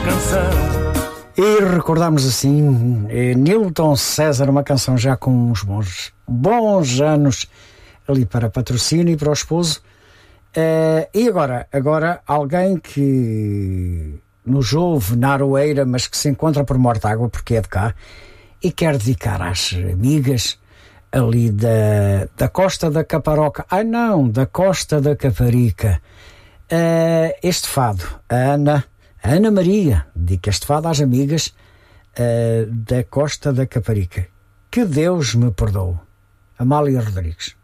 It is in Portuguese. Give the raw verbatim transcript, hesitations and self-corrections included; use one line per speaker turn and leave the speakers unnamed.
E recordamos assim eh, Nilton César, uma canção já com uns bons, bons anos ali para patrocínio e para o esposo. Eh, e agora, agora alguém que nos ouve na Aroeira, mas que se encontra por Mortágua, porque é de cá, e quer dedicar às amigas ali da, da Costa da Caparoca, ai não, da Costa da Caparica, eh, este fado, a Ana, a Ana Maria, dedica este fado às amigas uh, da Costa da Caparica. Que Deus me perdoe. Amália Rodrigues.